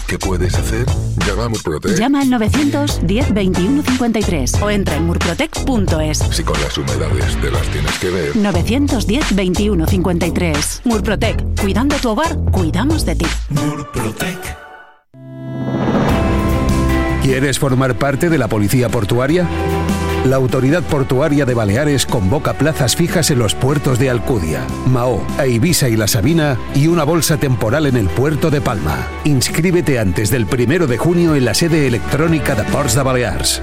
¿Qué puedes hacer? Llama a Murprotec. Llama al 910 21 53 o entra en murprotec.es. Si con las humedades te las tienes que ver. 910 21 53. Murprotec. Cuidando tu hogar, cuidamos de ti. Murprotec. ¿Quieres formar parte de la Policía Portuaria? La Autoridad Portuaria de Baleares convoca plazas fijas en los puertos de Alcudia, Mahó, Eivissa y La Sabina y una bolsa temporal en el puerto de Palma. Inscríbete antes del 1 de junio en la sede electrónica de Ports de Balears.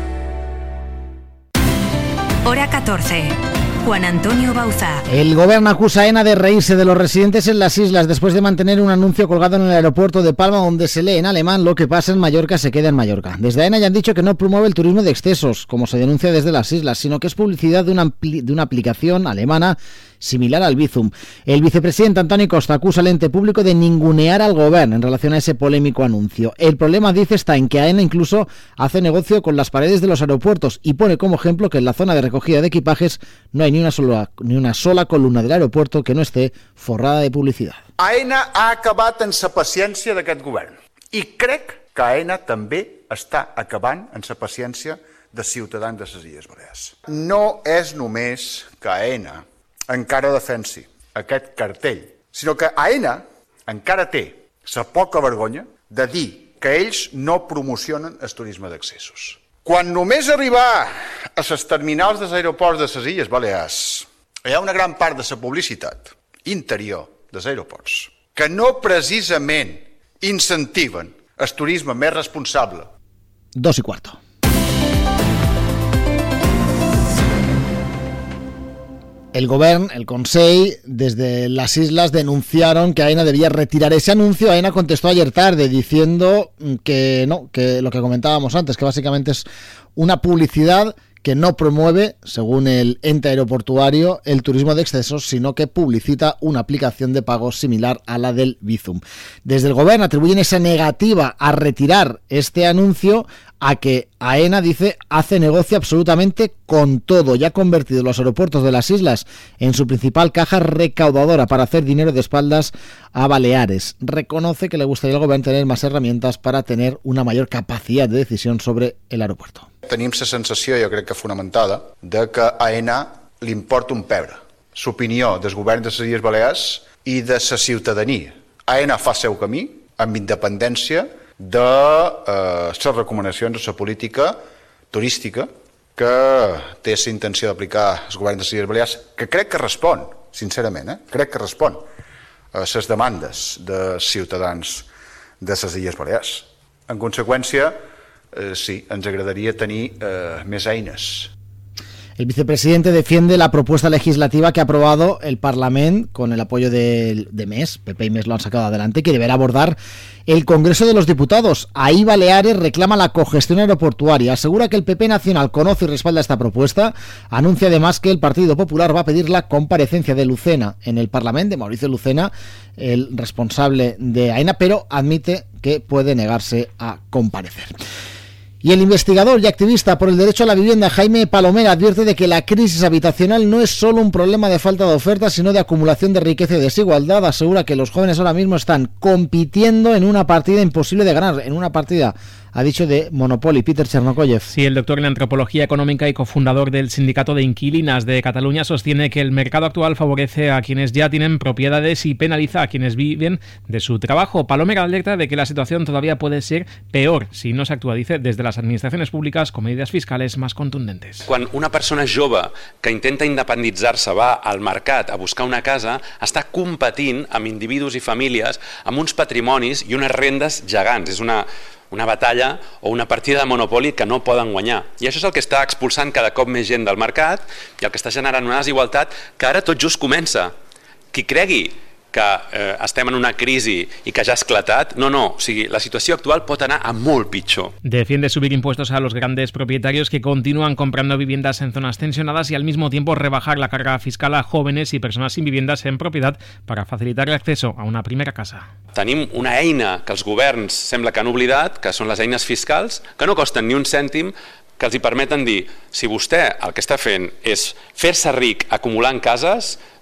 Hora 14. Juan Antonio Bauza. El gobierno acusa a Aena de reírse de los residentes en las islas después de mantener un anuncio colgado en el aeropuerto de Palma donde se lee en alemán: lo que pasa en Mallorca se queda en Mallorca. Desde Aena ya han dicho que no promueve el turismo de excesos, como se denuncia desde las islas, sino que es publicidad de una aplicación alemana similar al Bizum. El vicepresidente Antoni Costa acusa al ente público de ningunear al gobierno en relación a ese polémico anuncio. El problema, dice, está en que Aena incluso hace negocio con las paredes de los aeropuertos y pone como ejemplo que en la zona de recogida de equipajes no hay ni una sola columna del aeropuerto que no esté forrada de publicidad. Aena ha acabat en la paciència d'aquest govern i crec que Aena també està acabant en la paciència dels ciutadans de les Illes Balears. No és només que Aena encara defensi aquest cartell, sinó que Aena encara té la poca vergonya de dir que ells no promocionen el turisme d'accessos. Quan només arribar a les terminals dels aeroports de les Illes Balears hi ha una gran part de la publicitat interior dels aeroports que no precisament incentiven el turisme més responsable. 2:15. El gobierno, el Consell, desde las islas denunciaron que Aena debía retirar ese anuncio. Aena contestó ayer tarde diciendo que no, que lo que comentábamos antes, que básicamente es una publicidad que no promueve, según el ente aeroportuario, el turismo de excesos, sino que publicita una aplicación de pagos similar a la del Bizum. Desde el gobierno atribuyen esa negativa a retirar este anuncio a que Aena, dice, hace negocio absolutamente con todo y ha convertido los aeropuertos de las islas en su principal caja recaudadora para hacer dinero de espaldas a Baleares. Reconoce que le gustaría al gobierno tener más herramientas para tener una mayor capacidad de decisión sobre el aeropuerto. Tenim la sensació, jo crec que fonamentada, de que a Aena li importa un pebre l'opinió dels governs de les Illes Balears i de la ciutadania. Aena fa el seu camí amb independència de les recomanacions de la política turística que té la intenció d'aplicar el govern de les Illes Balears, que crec que respon, sincerament, crec que respon a les demandes dels ciutadans de les Illes Balears. En conseqüència, sí, ens agradaria tenir més eines. El vicepresidente defiende la propuesta legislativa que ha aprobado el Parlamento con el apoyo de MES, PP y MES lo han sacado adelante, que deberá abordar el Congreso de los Diputados. Ahí Baleares reclama la cogestión aeroportuaria, asegura que el PP nacional conoce y respalda esta propuesta, anuncia además que el Partido Popular va a pedir la comparecencia de Lucena en el Parlamento, de Mauricio Lucena, el responsable de Aena, pero admite que puede negarse a comparecer. Y el investigador y activista por el derecho a la vivienda Jaime Palomera advierte de que la crisis habitacional no es solo un problema de falta de oferta, sino de acumulación de riqueza y desigualdad. Asegura que los jóvenes ahora mismo están compitiendo en una partida imposible de ganar, en una partida, ha dicho, de Monopoly. Peter Chernokoyev. Sí, el doctor en antropología económica y cofundador del Sindicato de Inquilinas de Cataluña sostiene que el mercado actual favorece a quienes ya tienen propiedades y penaliza a quienes viven de su trabajo. Palomera alerta de que la situación todavía puede ser peor si no se actúa, dice, desde las administraciones públicas con medidas fiscales más contundentes. Quan una persona jove que intenta independitzar-se va al mercat a buscar una casa, està competint amb individus i famílies amb uns patrimonis i unes rendes gegants. És una batalla o una partida de Monopoly que no poden guanyar. I això és el que està expulsant cada cop més gent del mercat i el que està generant una desigualtat que ara tot just comença. Qui cregui que estem en una crisi y que ya ha esclatat, no, o sigui, la situació actual pot anar a molt pitjor. Defiende subir impuestos a los grandes propietarios que continúan comprando viviendas en zonas tensionadas y al mismo tiempo rebajar la carga fiscal a jóvenes y personas sin viviendas en propiedad para facilitar el acceso a una primera casa. Tenim una eina que els governs sembla que han oblidat, que són les eines fiscals, que no costen ni un cèntim, que els hi permeten dir, si vostè el que està fent és fer-se ric acumulant cases,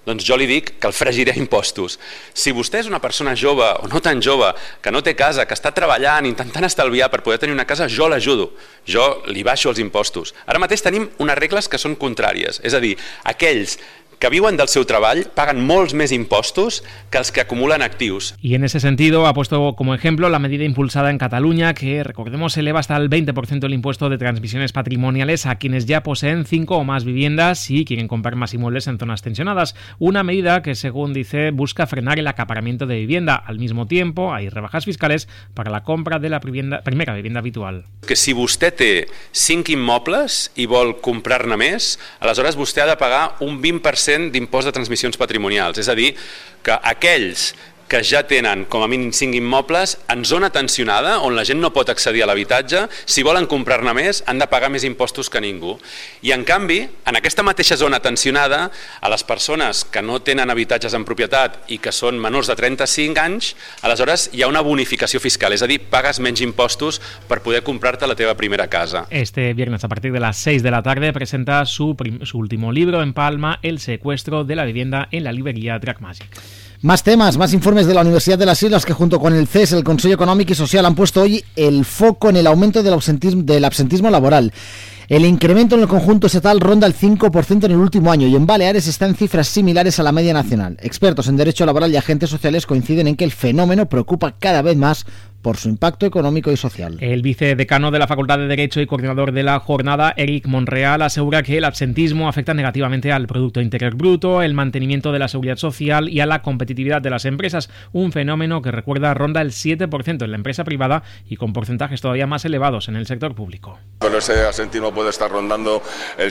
doncs jo li dic que el fregiré a impostos. Si vostè és una persona jove o no tan jove, que no té casa, que està treballant, intentant estalviar per poder tenir una casa, jo l'ajudo. Jo li baixo els impostos. Ara mateix tenim unes regles que són contràries. És a dir, aquells que viuen del seu treball paguen molts més impostos que els que acumulan actius. Y en ese sentido ha puesto como ejemplo la medida impulsada en Cataluña que, recordemos, eleva hasta el 20% el impuesto de transmisiones patrimoniales a quienes ya poseen 5 o más viviendas y quieren comprar más inmuebles en zonas tensionadas. Una medida que, según dice, busca frenar el acaparamiento de vivienda. Al mismo tiempo, hay rebajas fiscales para la compra de la primera vivienda habitual. Que si vostè té 5 immobles i vol comprar-ne més, aleshores vostè ha de pagar un 20% d'impost de transmissions patrimonials. És a dir, que aquells que ja tenen com a mínim 5 immobles en zona tensionada, on la gent no pot accedir a l'habitatge, si volen comprar-ne més, han de pagar més impostos que ningú. I en canvi, en aquesta mateixa zona tensionada, a les persones que no tenen habitatges en propietat i que són menors de 35 anys, aleshores hi ha una bonificació fiscal, és a dir, pagues menys impostos per poder comprar-te la teva primera casa. Este viernes, a partir de las 6 de la tarde, presenta su último libro en Palma, El secuestro de la vivienda, en la librería Drac Magic. Más temas, más informes de la Universidad de las Islas, que junto con el CES, el Consejo Económico y Social, han puesto hoy el foco en el aumento del absentismo laboral. El incremento en el conjunto estatal ronda el 5% en el último año y en Baleares está en cifras similares a la media nacional. Expertos en derecho laboral y agentes sociales coinciden en que el fenómeno preocupa cada vez más por su impacto económico y social. El vicedecano de la Facultad de Derecho y coordinador de la jornada, Eric Monreal, asegura que el absentismo afecta negativamente al Producto Interior Bruto, el mantenimiento de la seguridad social y a la competitividad de las empresas, un fenómeno que, recuerda, ronda el 7% en la empresa privada y con porcentajes todavía más elevados en el sector público. Pero ese absentismo puede estar rondando el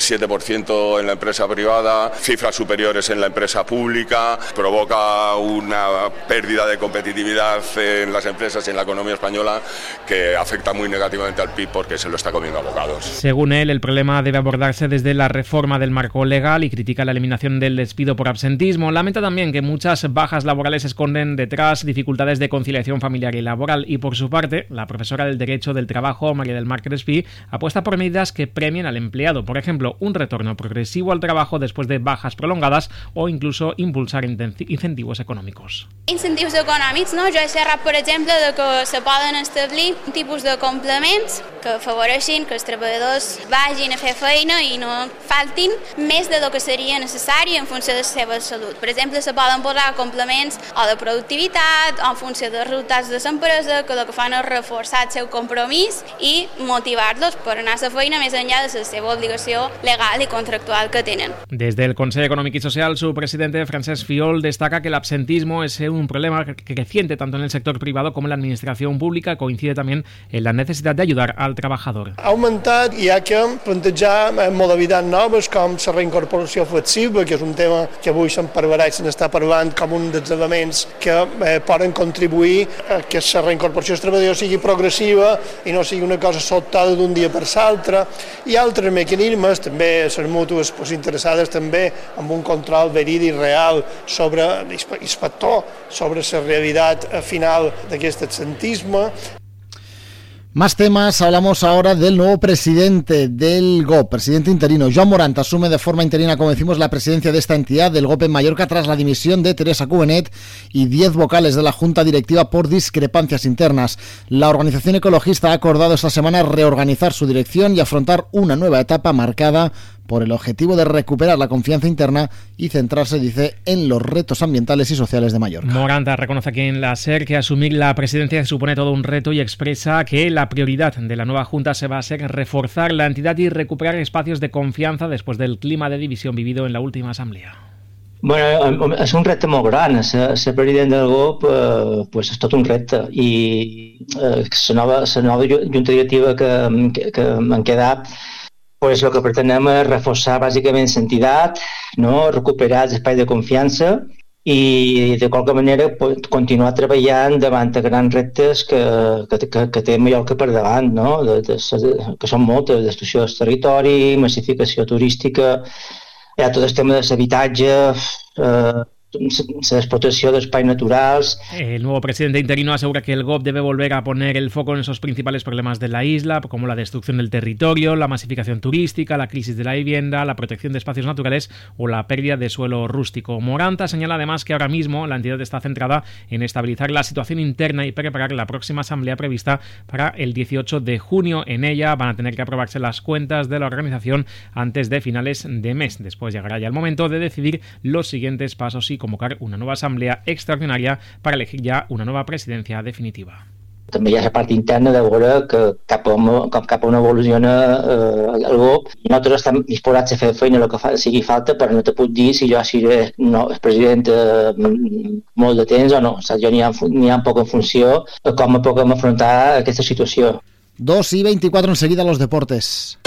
7% en la empresa privada, cifras superiores en la empresa pública, provoca una pérdida de competitividad en las empresas y en la economía española que afecta muy negativamente al PIB porque se lo está comiendo a bocados. Según él, el problema debe abordarse desde la reforma del marco legal y critica la eliminación del despido por absentismo. Lamenta también que muchas bajas laborales esconden detrás dificultades de conciliación familiar y laboral y, por su parte, la profesora del Derecho del Trabajo, María del Mar Crespí, apuesta por medidas que premien al empleado, por ejemplo, un retorno progresivo al trabajo después de bajas prolongadas o incluso impulsar incentivos econòmics. Incentius econòmics, no? Jo he xerrat, per exemple, de que se poden establir un tipus de complements que afavoreixin que els treballadors vagin a fer feina i no faltin més de lo que seria necessari en funció de la seva salut. Per exemple, se poden posar complements o de productivitat o en funció dels resultats de l'empresa, que el que fan és reforçar el seu compromís i motivar-los per anar a la feina més enllà de la seva obligació legal y contractual que tienen. Desde el Consejo Económico y Social, su presidente, Francesc Fiol, destaca que el absentismo es un problema creciente tanto en el sector privado como en la administración pública. Coincide también en la necesidad de ayudar al trabajador. Ha augmentat i hi ha que plantejar modalitats noves com la reincorporació flexible, que és un tema que avui se'n parlarà i se'n està parlant com un dels elements que poden contribuir a que la reincorporació dels treballadors sigui progressiva i no sigui una cosa sobtada d'un dia per l'altre. I altres mecanismes, també les mútues interessades també amb un control verídic real sobre inspector, sobre la realitat final d'aquest absentisme. Más temas, hablamos ahora del nuevo presidente del GOP, presidente interino. Joan Morant asume de forma interina, como decimos, la presidencia de esta entidad del GOP en Mallorca tras la dimisión de Teresa Cubenet y 10 vocales de la Junta Directiva por discrepancias internas. La organización ecologista ha acordado esta semana reorganizar su dirección y afrontar una nueva etapa marcada por el objetivo de recuperar la confianza interna y centrarse, dice, en los retos ambientales y sociales de Mallorca. Moranta reconoce aquí en la SER que asumir la presidencia supone todo un reto y expresa que la prioridad de la nueva Junta se va a ser reforzar la entidad y recuperar espacios de confianza después del clima de división vivido en la última asamblea. Bueno, és un repte molt gran. Ser president del GOP pues és tot un repte i la nova junta directiva que han quedat, pues lo que pretenem és reforçar bàsicament l'entitat, no? Recuperar els espais de confiança i de qualque manera continuar treballant davant de grans reptes que té Mallorca per davant, no? Que són moltes: destrucció del territori, massificació turística, hi ha tot el tema de l'habitatge, la explotació d'espais naturals. El nuevo presidente interino asegura que el GOB debe volver a poner el foco en esos principales problemas de la isla, como la destrucción del territorio, la masificación turística, la crisis de la vivienda, la protección de espacios naturales o la pérdida de suelo rústico. Moranta señala además que ahora mismo la entidad está centrada en estabilizar la situación interna y preparar la próxima asamblea prevista para el 18 de junio. En ella van a tener que aprobarse las cuentas de la organización antes de finales de mes. Después llegará ya el momento de decidir los siguientes pasos y convocar una nueva asamblea extraordinaria para elegir ya una nueva presidencia definitiva. També hi ha la part interna de veure que cap a on evoluciona el GOB. Nosaltres estem disposats a fer feina el que sigui falta, però no te puc dir si jo seré el president molt de temps o no. O sigui, jo n'hi ha un poc en funció de com puguem afrontar aquesta situació. 2:24 enseguida los deportes.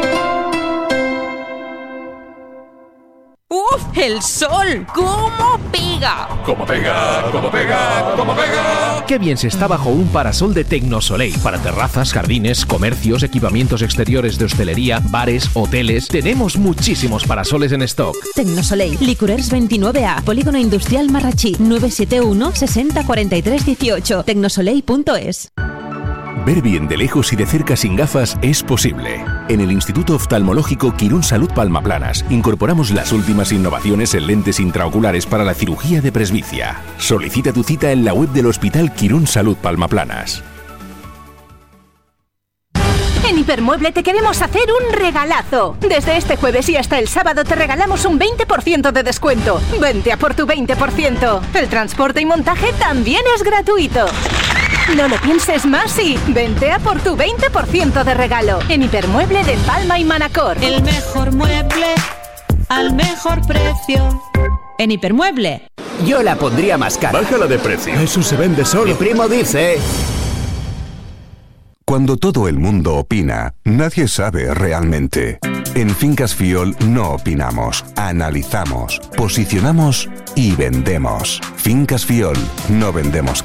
¡Uf! ¡El sol! ¿Cómo pega? ¡Cómo pega! ¡Cómo pega! ¡Cómo pega! Qué bien se está bajo un parasol de Tecnosoleil. Para terrazas, jardines, comercios, equipamientos exteriores de hostelería, bares, hoteles. Tenemos muchísimos parasoles en stock. Tecnosoleil, Licurers 29A, Polígono Industrial Marrachí, 971 60 43 18, tecnosoleil.es. Ver bien de lejos y de cerca sin gafas es posible. En el Instituto Oftalmológico Quirón Salud Palmaplanas incorporamos las últimas innovaciones en lentes intraoculares para la cirugía de presbicia. Solicita tu cita en la web del Hospital Quirón Salud Palmaplanas. En Hipermueble te queremos hacer un regalazo. Desde este jueves y hasta el sábado te regalamos un 20% de descuento. Vente a por tu 20%. El transporte y montaje también es gratuito. No lo pienses más y vente a por tu 20% de regalo. En Hipermueble de Palma y Manacor. El mejor mueble al mejor precio. En Hipermueble. Yo la pondría más cara. Bájala de precio. Eso se vende solo. Mi primo dice... Cuando todo el mundo opina, nadie sabe realmente. En Fincas Fiol no opinamos, analizamos, posicionamos y vendemos. Fincas Fiol, no vendemos